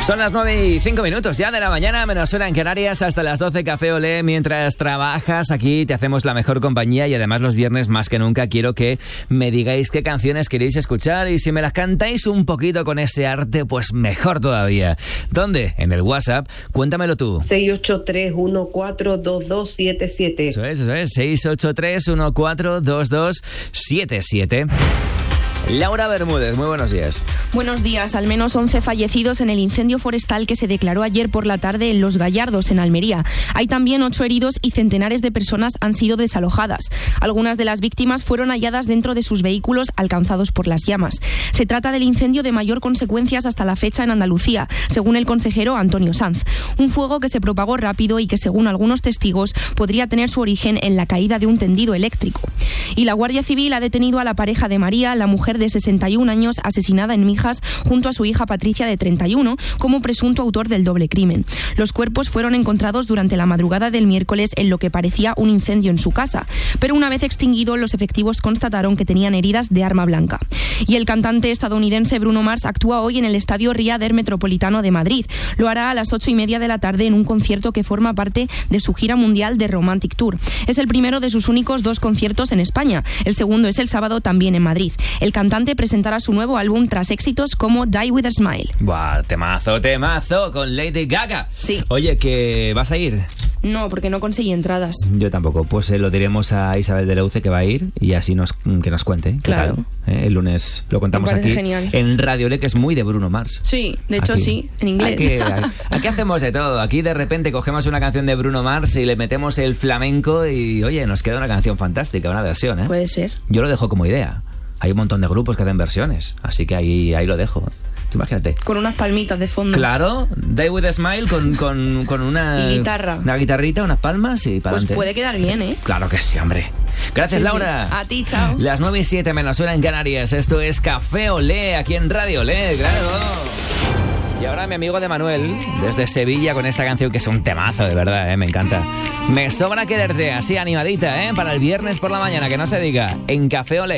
Son las 9:05 ya de la mañana, menos hora en Canarias, hasta las 12 Café Olé. Mientras trabajas aquí te hacemos la mejor compañía y además los viernes más que nunca quiero que me digáis qué canciones queréis escuchar y si me las cantáis un poquito con ese arte, pues mejor todavía. ¿Dónde? En el WhatsApp. Cuéntamelo tú. 683-142277. Eso es, 683-142277. Laura Bermúdez, muy buenos días. Buenos días. Al menos 11 fallecidos en el incendio forestal que se declaró ayer por la tarde en Los Gallardos, en Almería. Hay también 8 heridos y centenares de personas han sido desalojadas. Algunas de las víctimas fueron halladas dentro de sus vehículos alcanzados por las llamas. Se trata del incendio de mayor consecuencias hasta la fecha en Andalucía, según el consejero Antonio Sanz. Un fuego que se propagó rápido y que, según algunos testigos, podría tener su origen en la caída de un tendido eléctrico. Y la Guardia Civil ha detenido a la pareja de María, la mujer de 61 años asesinada en Mijas junto a su hija Patricia de 31 como presunto autor del doble crimen. Los cuerpos fueron encontrados durante la madrugada del miércoles en lo que parecía un incendio en su casa, pero una vez extinguido los efectivos constataron que tenían heridas de arma blanca. Y el cantante estadounidense Bruno Mars actúa hoy en el Estadio Riader Metropolitano de Madrid. Lo hará a las 8:30 de la tarde en un concierto que forma parte de su gira mundial de Romantic Tour. Es el primero de sus únicos 2 conciertos en España. El segundo es el sábado también en Madrid. El cantante presentará su nuevo álbum tras éxitos como Die With A Smile. Buah, temazo con Lady Gaga. Sí. Oye, ¿que vas a ir? No, porque no conseguí entradas. Yo tampoco. Pues lo diremos a Isabel de Leuce que va a ir y así que nos cuente. Claro. El lunes lo contamos aquí genial. En Radio Olé, que es muy de Bruno Mars. Sí, de hecho aquí. Sí, en inglés. Aquí hacemos de todo. Aquí de repente cogemos una canción de Bruno Mars y le metemos el flamenco y oye, nos queda una canción fantástica, una versión, ¿eh? Puede ser. Yo lo dejo como idea. Hay un montón de grupos que hacen versiones, así que ahí lo dejo. Tú imagínate. Con unas palmitas de fondo. Claro, Die With A Smile con una... Y guitarra. Una guitarrita, unas palmas y para adelante. Pues puede quedar bien, ¿eh? Claro que sí, hombre. Gracias, Sí, Laura. sí. A ti, chao. Las 9:07 menos hora en Canarias. Esto es Café Olé, aquí en Radio Olé, claro. Y ahora mi amigo de Manuel, desde Sevilla, con esta canción que es un temazo, de verdad, me encanta. Me sobra quererte, así animadita, para el viernes por la mañana, que no se diga, en Café Olé.